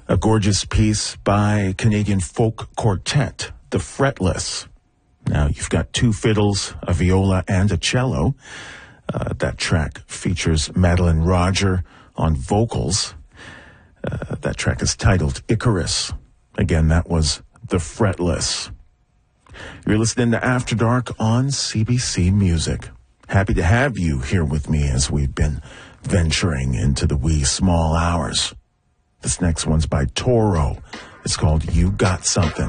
A gorgeous piece by Canadian folk quartet, The Fretless. Now, you've got two fiddles, a viola, and a cello. That track features Madeline Roger on vocals. That track is titled Icarus. Again, that was The Fretless. You're listening to After Dark on CBC Music. Happy to have you here with me as we've been venturing into the wee small hours. This next one's by Toro. It's called You Got Something.